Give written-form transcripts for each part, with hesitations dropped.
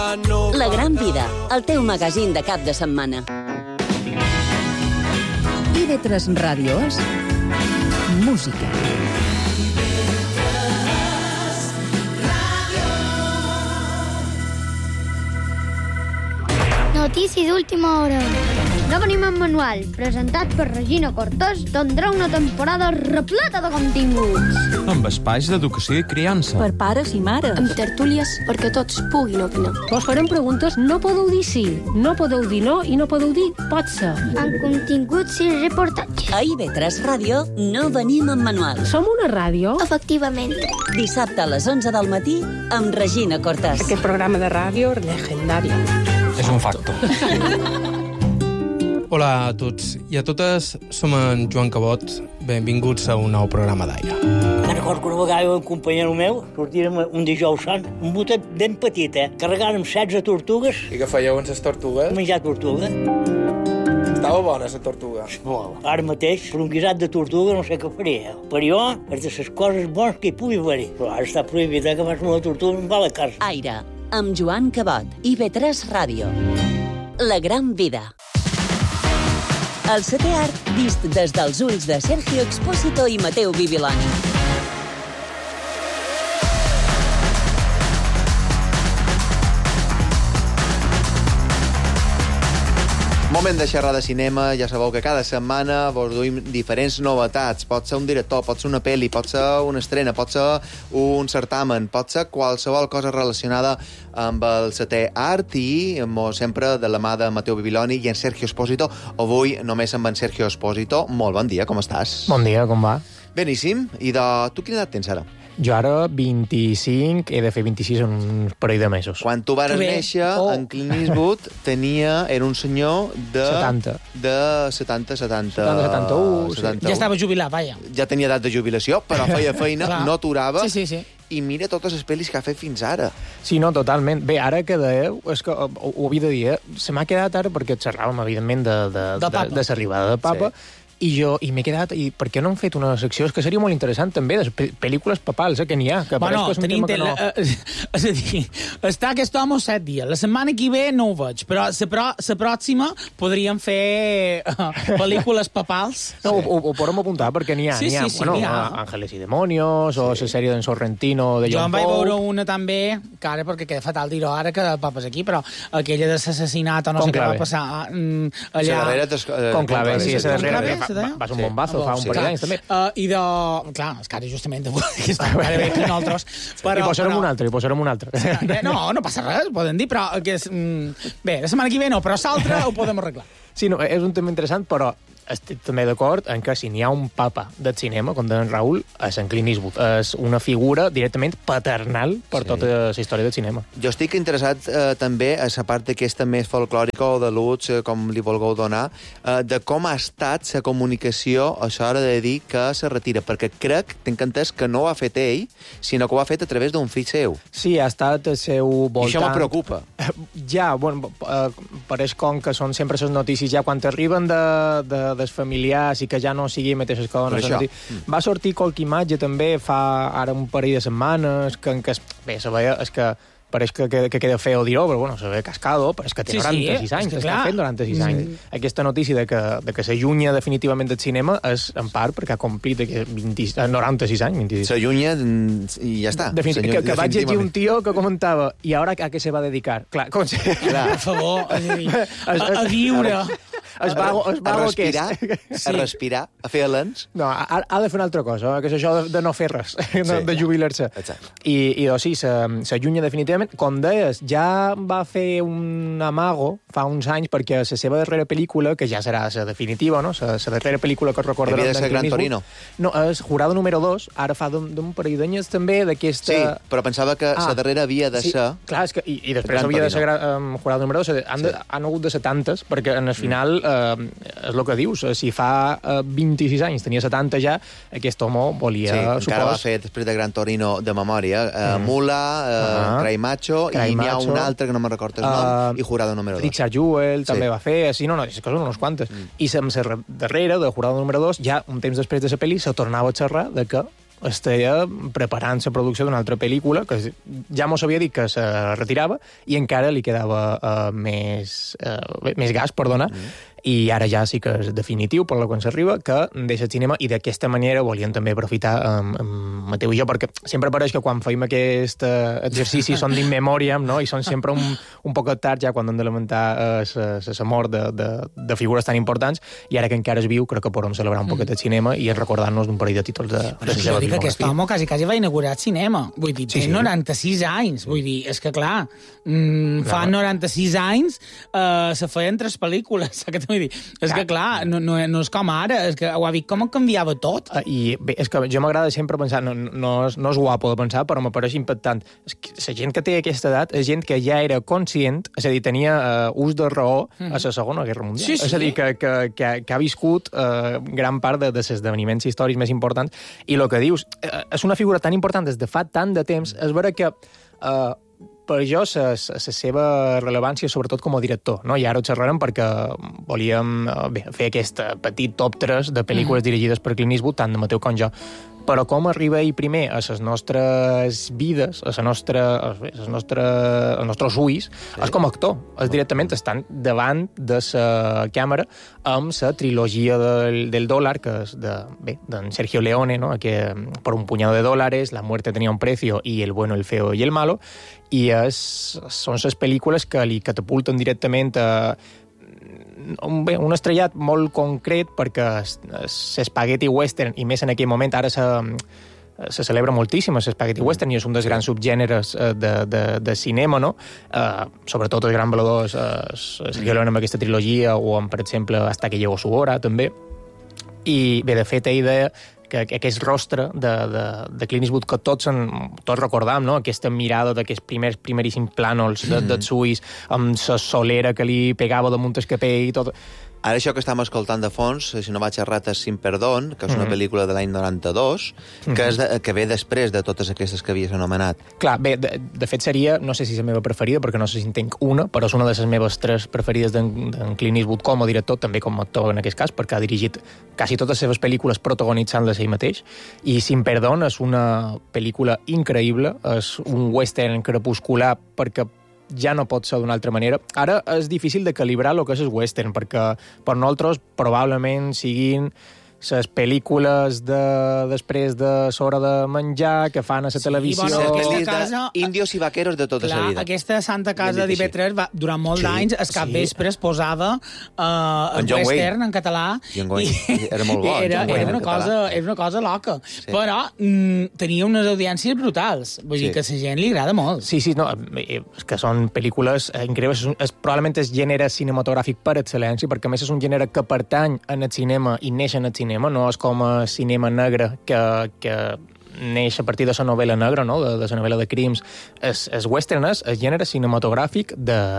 La Gran Vida, el teu magazín de cap de setmana. IB3 Ràdio és música. Notícies d'última hora. No venim en manual, presentat per Regina Cortés, tindrà una temporada repleta de continguts. Amb espais d'educació i criança. Per pares i mares. Amb tertúlies perquè tots puguin opinar. Vos farem preguntes, no podeu dir sí, no podeu dir no i no podeu dir pot ser. Amb continguts i reportatges. A IB3 Ràdio no venim en manual. Som una ràdio? Efectivament. Dissabte a les 11 del matí amb Regina Cortés. Aquest programa de ràdio legendari. És un facto. Hola a tots i a totes, som en Joan Cabot. Benvinguts a un nou programa d'Aire. Me'n recordo que una vegada un companyero meu sortirem un dijous sant, un botet ben petit, carregant amb 16 tortugues. I què fèieu amb les tortugues? Menjar tortuga. Estava bona, la tortuga. Molt. Ara mateix, per un guisat de tortuga no sé què faria. Per jo, és de les coses bones que hi pugui haver. Però ara està prohibit que fas una tortuga amb la casa. Aire, amb Joan Cabot, IB3 Ràdio. La Gran Vida. El setè art vist des dels ulls de Sergio Expósito i Mateu Bibiloni. Moment de xerrar de cinema. Ja sabeu que cada setmana vos duim diferents novetats. Pot ser un director, pot ser una pel·li, pot ser una estrena, pot ser un certamen, pot ser qualsevol cosa relacionada amb el setè art i sempre de la mà de Mateu Bibiloni i en Sergio Expósito. Avui només amb en Sergio Expósito. Molt bon dia, com estàs? Bon dia, com va? Beníssim. I tu quina edat tens ara? Jo ara 25, he de fer 26 en un parell de mesos. Quan tu vares néixer, en Clint Eastwood era un senyor de... 70. De 70, 71. Ja estava jubilat, vaja. Ja tenia edat de jubilació, però feia feina, no aturava. Sí. I mira totes les pel·lis que ha fet fins ara. Sí, no, totalment. Bé, ara que dèieu, és que ho havia de dir, se m'ha quedat ara perquè xerràvem, evidentment, de l'arribada de Papa, sí. I m'he quedat, i per què no han fet una secció? És que seria molt interessant, també, de pel·lícules papals, que n'hi ha. Que bueno, que és un tema que no... És a dir, està aquest home 7 dies. La setmana que ve no ho veig, però la pròxima podríem fer pel·lícules papals. No, ho podem apuntar, perquè n'hi ha. Sí, bueno, n'hi ha. Ángeles y Demonios, o la sèrie d'en Sorrentino, de John Paul. Jo en vaig veure una també, que ara, perquè queda fatal dir-ho ara, que el papa és aquí, però aquella de l'assassinat, o no sé què va passar allà... La darrera... Conclave, sí, la darrera... Va ser un bombazo, fa un parell d'anys, també. I de... Clar, és que ara justament que està encara bé que nosaltres... I posarem un altre. No passa res, poden dir, però... Bé, la setmana que ve no, però l'altre ho podem arreglar. Sí, no, és un tema interessant, però estic també d'acord en que si n'hi ha un papa del cinema, com deia en Raül, és en Clint Eastwood. És una figura directament paternal per tota la història del cinema. Jo estic interessat també, a la part aquesta més folclòrica o de l'uts, com li vulgueu donar, de com ha estat la comunicació a l'hora de dir que se retira, perquè crec, tinc entès, que no ho ha fet ell, sinó que ho ha fet a través d'un fill seu. Sí, ha estat el seu voltant... I això me preocupa. Ja, bueno, pareix com que són sempre les notícies ja quan arriben dels familiars i que ja no sigui mateixes coses. Va sortir qualque imatge també fa ara un parell de setmanes que bé, se veia, és que pareix que queda feo dir-ho, però bueno, se ve cascado, però és que té 96 anys, està fent 96 anys. Aquesta notícia de que s'allunya definitivament del cinema és en part perquè ha complit 96 anys. 26. S'allunya i ja està. Que vaig llegir un tio que comentava i ara a què se va dedicar? Clar, com se... Per favor, a viure... A respirar, a fer alens. No, ha de fer una altra cosa, que és això de no fer res, de jubilar-se. I doncs sí, s'allunya definitivament. Com deies, ja va fer un amago fa uns anys perquè la seva darrera pel·lícula, que ja serà la definitiva, no? La darrera pel·lícula que recordarem... Havia de ser Gran Torino. No, és Jurado número 2, ara fa d'un parell d'anyes també d'aquesta... Sí, però pensava que la darrera havia de ser... Clar, és que, i després havia de ser Jurado número 2, han hagut de ser tantes, perquè en el final és el que dius, si fa 26 anys tenia 70 ja, aquest home volia... Sí, encara va fer, després de Gran Torino, de memòria, Mula, Cry Macho, i n'hi ha un altre que no me'n recordo el nom, i Jurado número 2. Richard Jewell també va fer, així, és que són unes quantes. I amb la darrera, de Jurado número 2, ja un temps després de la pel·li, se tornava a xerrar de que estava preparant la producció d'una altra pel·lícula, que ja m'ho sabia dit que se retirava, i encara li quedava més gas, perdona, i ara ja sí que és definitiu, per la quan s'arriba, que deixa el cinema, i d'aquesta manera volien també aprofitar amb Mateu i jo, perquè sempre pareix que quan feim aquest exercici són d'in memoriam, no? I són sempre un poc tard ja quan hem de lamentar la mort de figures tan importants, i ara que encara es viu, crec que podem celebrar un poquet el cinema i recordar-nos d'un parell de títols de la seva filmografia. Aquest home quasi va inaugurar el cinema, vull dir, té 96 anys, vull dir, és que clar, fa 96 anys se feien 3 pel·lícules, saps què vull dir? És que clar, no és com ara, és que ho ha dit com canviava tot. I bé, és que jo m'agrada sempre pensar, no és guapo de pensar, però m'apareix impactant. És que la gent que té aquesta edat és gent que ja era conscient, és a dir, tenia ús de raó a la Segona Guerra Mundial. És a dir, que ha viscut gran part de els esdeveniments històrics més importants, i el que dius, és una figura tan important des de fa tant de temps, és vera que per jo la seva rellevància, sobretot com a director, no? I ara ho xerrarem perquè volíem fer aquest petit top 3 de pel·lícules dirigides per Clint Eastwood, tant de Mateu com jo. Però com arriba ell primer a les nostres vides, als nostres ulls, és com a actor. És directament estant davant de la càmera amb la trilogia del dòlar, que és d'en Sergio Leone, no? Que por un puñado de dólares, La muerte tenía un precio i El bueno, el feo i el malo, i són les pel·lícules que li catapulten directament a un estrellat molt concret, perquè l'espaghetti western, i més en aquell moment, ara se celebra moltíssim l'espaghetti western, i és un dels grans subgèneres de cinema, no? Sobretot els grans valedors Sergio Leone amb aquesta trilogia, o amb, per exemple, Hasta que llegó su hora, també. I bé, de fet, ell deia que aquest rostre de Clint Eastwood que tots recordam, no? Aquesta mirada d'aquests primeríssims plànols dels ulls, amb la solera que li pegava damunt el capell i tot. Ara això que estem escoltant de fons, si no vaig errat, és Sin Perdón, que és una pel·lícula de l'any 92, que ve després de totes aquestes que havies anomenat. Clar, bé, de fet seria, no sé si és la meva preferida, perquè no sé si en tenc una, però és una de les meves 3 preferides d'en Clint Eastwood com a director, també com a actor en aquest cas, perquè ha dirigit quasi totes les seves pel·lícules protagonitzant-les ell mateix, i Sin Perdón és una pel·lícula increïble, és un western crepuscular, perquè ja no pot ser d'una altra manera. Ara és difícil de calibrar el que és el western, perquè per nosaltres probablement siguin les pel·lícules després de l'hora de menjar que fan a la televisió. Indios i vaqueros de tota la vida. Aquesta Santa Casa d'IV3 durant molts anys, el capvespre es posava en western en català. Era molt bo. Era una cosa loca. Però tenia unes audiències brutals. Vull dir que a la gent li agrada molt. Sí, no, és que són pel·lícules increïbles. Probablement és gènere cinematogràfic per excel·lència, perquè a més és un gènere que pertany en el cinema i neix en el cinema. No és com a cinema negre que neix a partir de la novel·la negra, no? de la novel·la de crims. És western, és gènere cinematogràfic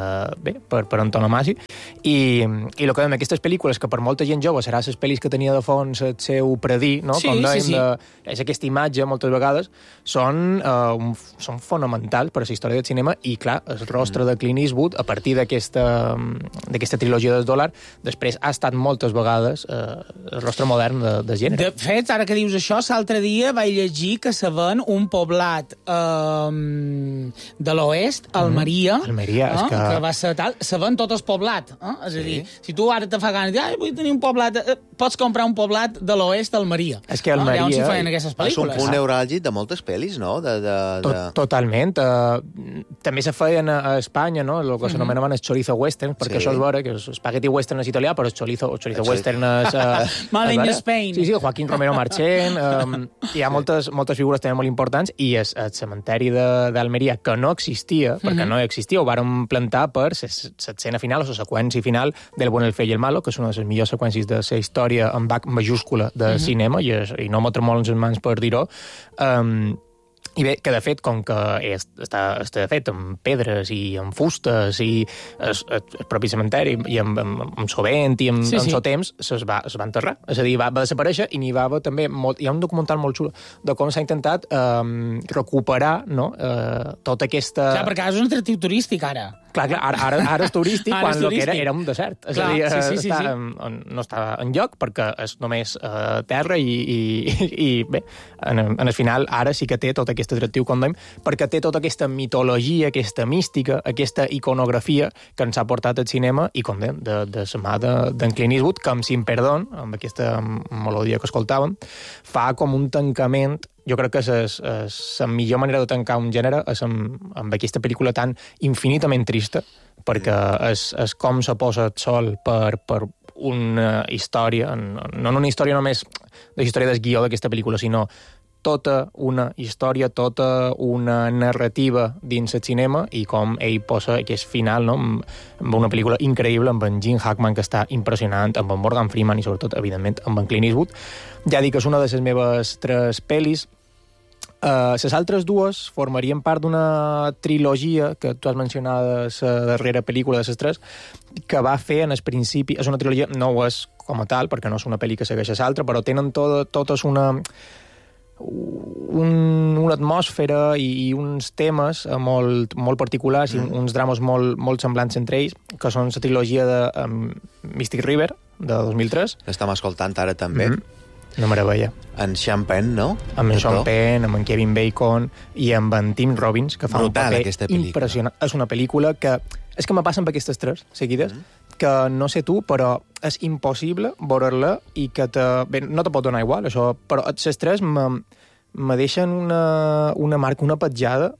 per antonomàsia. I el que dèiem, aquestes pel·lícules, que per molta gent jove serà les pel·lis que tenia de fons el seu predí, no? Com dèiem, és aquesta imatge, moltes vegades, són fonamentals per a la història del cinema, i clar, el rostre de Clint Eastwood, a partir d'aquesta trilogia del dòlar, després ha estat moltes vegades el rostre modern de gènere. De fet, ara que dius això, l'altre dia vaig llegir que se ven un poblat de l'oest, Almeria, que va ser tal, se ven tot el poblat. És a dir, si tu ara te fa gana de dir, vull tenir un poblat, pots comprar un poblat de l'oest d'Almeria. És que Almeria on s'hi feien aquestes pel·lícules. És un punt neuràlgic de moltes pel·lis, no? Totalment. També se feien a Espanya, no? El que s'anomenaven el chorizo western, perquè això és vera, que és espagueti western és italià, però el chorizo western és... Made in Spain. Sí, Joaquín Romero Marchén. Hi ha moltes figures també molt importants, i el cementeri d'Almeria, que no existia, perquè no existia, ho vàrem plantar per l'escena final, o la seqüència final del Bueno, el feo i el malo, que és una de les millors seqüències de la història en H majúscula de cinema, i no m'ho tremolens en mans per dir-ho. I bé, que de fet, com que està fet amb pedres i amb fustes i el propi cementeri i amb sovent i amb temps, es va enterrar. És a dir, va desaparèixer, i n'hi va haver també... Hi ha un documental molt xulo de com s'ha intentat recuperar tota aquesta... Clar, perquè és un atractiu turístic, ara. Clar, ara és turístic quan el que era un desert. És a dir, sí. no està enlloc perquè és només terra i bé, en el final ara sí que té tot aquest atractiu, com dèiem, perquè té tota aquesta mitologia, aquesta mística, aquesta iconografia que ens ha portat al cinema i, com dèiem, de la mà d'en Clint Eastwood, que amb Sin Perdón, amb aquesta melodia que escoltàvem, fa com un tancament. Jo crec que la millor manera de tancar un gènere és amb aquesta pel·lícula tan infinitament trista, perquè és com se posa el sol per una història, no una història només de la història del guió d'aquesta pel·lícula, sinó tota una història, tota una narrativa dins el cinema i com ell posa aquest final, no? Amb una pel·lícula increïble, amb en Gene Hackman, que està impressionant, amb en Morgan Freeman i, sobretot, evidentment, amb en Clint Eastwood. Ja dic que és una de les meves 3 pel·lis. Les altres 2 formarien part d'una trilogia que tu has mencionat, la darrera pel·lícula de les 3, que va fer en el principi. És una trilogia, no ho és com a tal, perquè no és una pel·li que segueix l'altra, però tenen totes una atmosfera i uns temes molt particulars i uns drames molt semblants entre ells, que són la trilogia de Mystic River, de 2003. L'estem escoltant ara també. Una meravella. En Sean Penn, no? Amb en Sean Penn, amb en Kevin Bacon i amb en Tim Robbins, que fa un paper impressionant. És una pel·lícula que... És que me passen per aquestes 3 seguides, que no sé tu, però és impossible veure-la i que bé, no te pot donar igual, això, però les 3 me deixen una marca, una petjada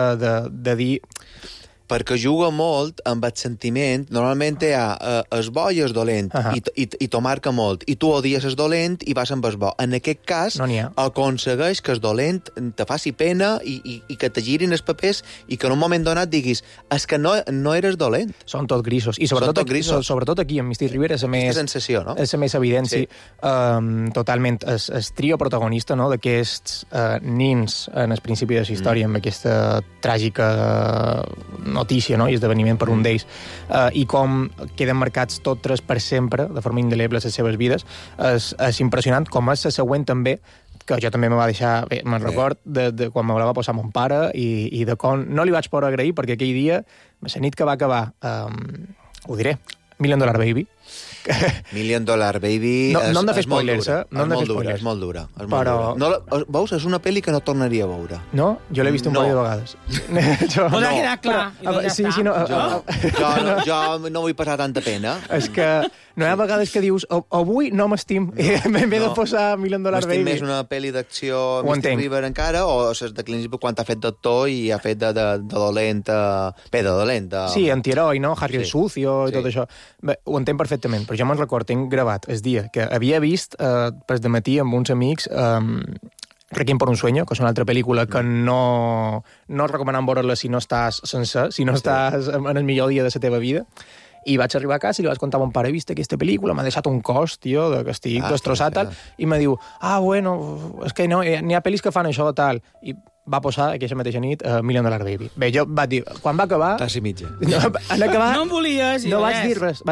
de dir... Perquè juga molt amb el sentiment. Normalment hi ha el bo i el dolent, i t'ho marca molt. I tu odies el dolent i vas amb el bo. En aquest cas, aconsegueix que el dolent te faci pena i que te girin els papers i que en un moment donat diguis és que no eres dolent. Són tot grisos. I sobretot aquí, en Mystic River, és la més... Aquesta sensació, no? És la més evidència. Totalment. El trio protagonista, no?, d'aquests nins en el principi de la història, amb aquesta tràgica notícia, no?, i esdeveniment per un d'ells, i com queden marcats tots 3 per sempre, de forma indeleble, les seves vides, és impressionant, com és la següent també, que jo també me va deixar, bé, me'n record, de quan me la va posar mon pare, i de com no li vaig poder agrair, perquè aquell dia, la nit que va acabar, ho diré, $1 Million Baby. $1 Million Baby no hem de fer spoilers, és molt dura. Veus, és una pel·li que no tornaria a veure. No? Jo l'he vist un parell de vegades. Pues ha quedat clar. Jo no vull passar tanta pena. És que no hi ha vegades que dius avui no m'estim, m'he de posar $1 Million Baby. M'estim més una pel·li d'acció Mystic River encara, o és de Clint Eastwood quan ha fet d'actor i ha fet de dolent. Bé, de dolent. Sí, antiheroi, no? Harry el Sucio i tot això. Bé, ho entenc perfectament, però jo me'n record, tinc gravat el dia que havia vist per dematí amb uns amics Requiem por un sueño, que és una altra pel·lícula que no recomanem veure-la si no estàs sencer, si no estàs en el millor dia de la teva vida. I vaig arribar a casa i li vaig contar a mon pare, he vist aquesta pel·lícula, m'ha deixat un cos, tio, que estic destrossat, tal, i me diu, bueno, és que no, n'hi ha pel·lis que fan això, tal, i va posar aquesta mateixa nit $1 Million Baby. Bé, jo vaig dir, quan va acabar... Quasi mitja. En acabar... No em volies. No vaig dir res.